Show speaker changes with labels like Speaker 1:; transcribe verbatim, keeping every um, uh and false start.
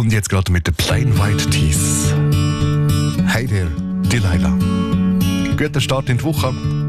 Speaker 1: Und jetzt gerade mit den Plain White Tees. Hey there, Delilah. Guter Start in die Woche.